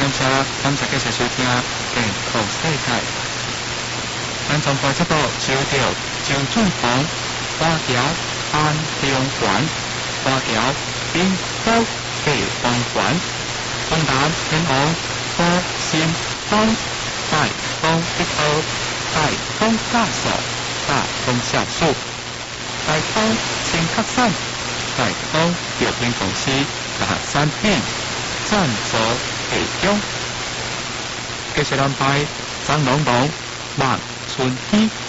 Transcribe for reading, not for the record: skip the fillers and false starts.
感谢继续收听健康世界。咱从播这部收到张俊鹏花桥安中环、花桥滨州北方环、东南天王高新东、大东一号、大东大所、大东下树、大东新客山、大东药品公司甲产品赞助提供。继续安排张龙龙、万春熙。